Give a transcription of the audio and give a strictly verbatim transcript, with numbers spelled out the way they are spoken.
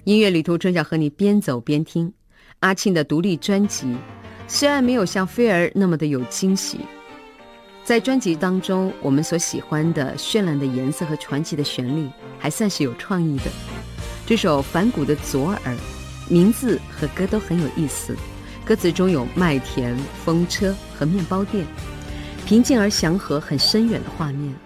音乐旅途中想和你边走边听阿庆的独立专辑，虽然没有像菲儿那么的有惊喜，在专辑当中我们所喜欢的绚烂的颜色和传奇的旋律还算是有创意的。这首反骨的左耳，名字和歌都很有意思，歌词中有麦田、风车和面包店，平静而祥和很深远的画面。